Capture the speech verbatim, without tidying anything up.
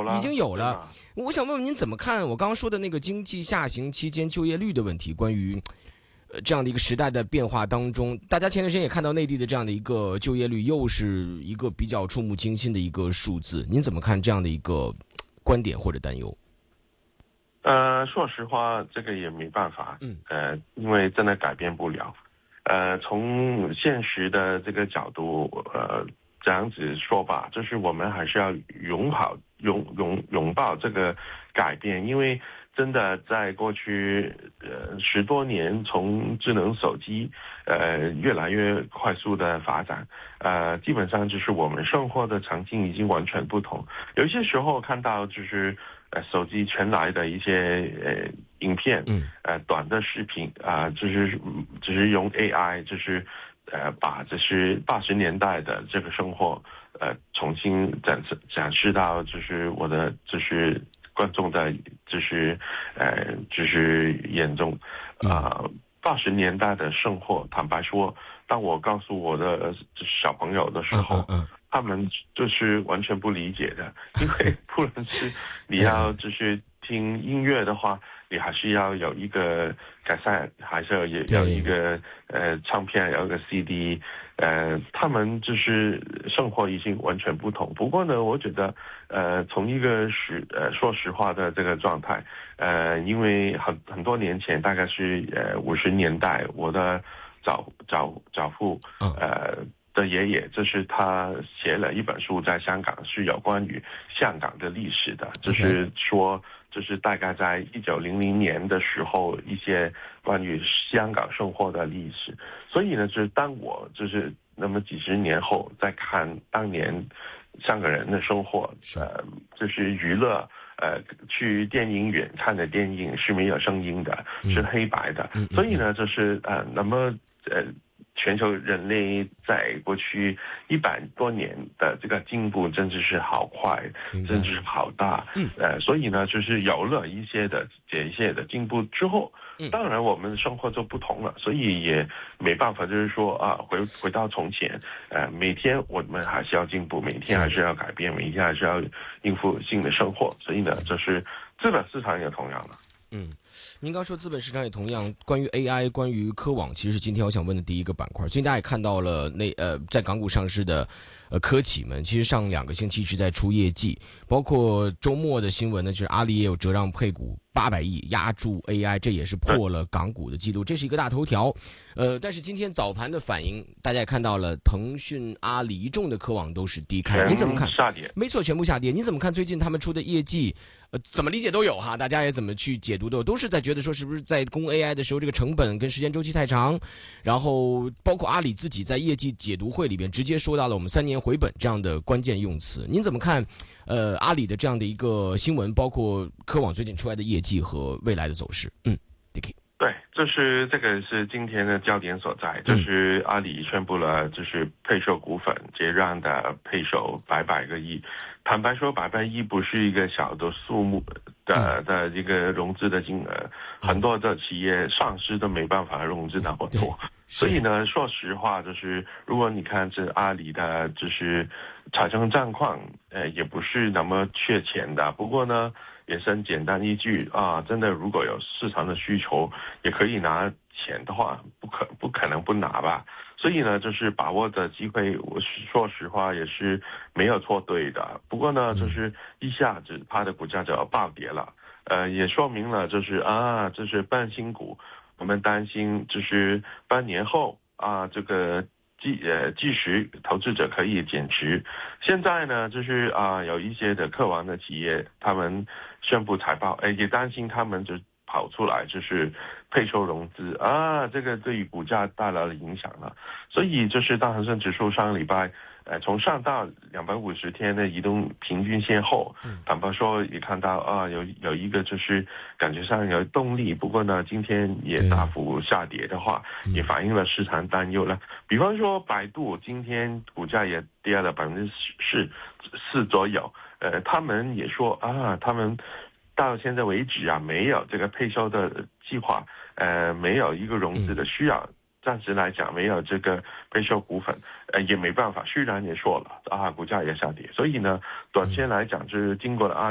有了， 已经有了。我想问问您怎么看我刚刚说的那个经济下行期间就业率的问题？关于呃这样的一个时代的变化当中，大家前段时间也看到内地的这样的一个就业率又是一个比较触目惊心的一个数字，您怎么看这样的一个观点或者担忧？ 呃，说实话，这个也没办法， 嗯， 呃，因为真的改变不了。呃，从现实的这个角度，呃，这样子说吧，就是我们还是要拥抱、拥拥拥抱这个改变，因为真的在过去呃十多年，从智能手机呃越来越快速的发展，呃，基本上就是我们生活的场景已经完全不同。有些时候看到就是呃手机传来的一些呃影片， 嗯， 呃短的视频啊、呃，就是就是用 A I，就是呃把就是八十年代的这个生活呃重新展示展示到就是我的就是观众的就是呃就是眼中啊。八十年代的生活，坦白说，当我告诉我的小朋友的时候， 嗯嗯嗯他们就是完全不理解的，因为不论是你要就是听音乐的话，你还是要有一个卡塞，还是要有有一个呃唱片，有一个 C D， 呃，他们就是生活已经完全不同。不过呢，我觉得呃，从一个实呃说实话的这个状态，呃，因为很很多年前，大概是呃五十年代，我的早早早父呃。的爷爷，就是他写了一本书，在香港是有关于香港的历史的，就是说，就是大概在一九零零年的时候，一些关于香港生活的历史。所以呢，就是当我就是那么几十年后再看当年香港人的生活，呃，就是娱乐。呃，去电影院看的电影是没有声音的，是黑白的， 嗯、 所以呢，就是呃，那么呃。全球人类在过去一百多年的这个进步，真的是好快，真的是好大。 嗯， 呃，所以呢，就是有了一些的这些的进步之后，当然我们的生活就不同了，所以也没办法，就是说啊，回回到从前，呃，每天我们还是要进步，每天还是要改变，每天还是要应付新的生活。所以呢，就是资本市场也同样了。 嗯，您刚说资本市场也同样，关于 A I， 关于科网，其实是今天我想问的第一个板块。最近大家也看到了那呃，在港股上市的呃科企们，其实上两个星期一直在出业绩，包括周末的新闻呢，就是阿里也有折让配股八百亿压住 A I， 这也是破了港股的记录，这是一个大头条。呃，但是今天早盘的反应，大家也看到了，腾讯、阿里一众的科网都是低开，你怎么看？ 下跌， 没错，全部下跌。你怎么看最近他们出的业绩？呃，怎么理解都有哈，大家也怎么去解读都有，都是在觉得说是不是在攻 A I 的时候，这个成本跟时间周期太长，然后包括阿里自己在业绩解读会里边直接说到了我们三年回本这样的关键用词。您怎么看？呃，阿里的这样的一个新闻，包括科网最近出来的业绩和未来的走势？嗯 ，Dicky。 对，就是这个是今天的焦点所在，就是阿里宣布了，就是配售股份结让的配售百百个亿。坦白说，百百亿不是一个小的数目的的一个融资的金额，很多的企业上市都没办法融资那么多。所以呢，说实话，就是如果你看这阿里的，就是财政状况，呃，也不是那么缺钱的。不过呢，也是很简单一句啊，真的如果有市场的需求，也可以拿钱的话，不可不可能不拿吧？所以呢，就是把握的机会，我说实话也是没有错对的。不过呢，就是一下子它的股价就要暴跌了，呃，也说明了就是啊，这是半新股。我们担心就是半年后啊，这个即呃即时投资者可以减持。现在呢，就是啊有一些的科网的企业，他们宣布财报，哎，也担心他们就跑出来就是配售融资啊，这个对于股价带来了影响了。所以就是大恒生指数上个礼拜。呃，从上到两百五十天的移动平均线后，坦白说也看到啊，有有一个就是感觉上有动力，不过呢，今天也大幅下跌的话，也反映了市场担忧了。比方说百度今天股价也跌了百分之四四左右，呃，他们也说啊，他们到现在为止啊，没有这个配售的计划，呃，没有一个融资的需要。暂时来讲没有这个配售股份，呃，也没办法。虽然也说了啊，股价也下跌，所以呢，短线来讲就是经过了阿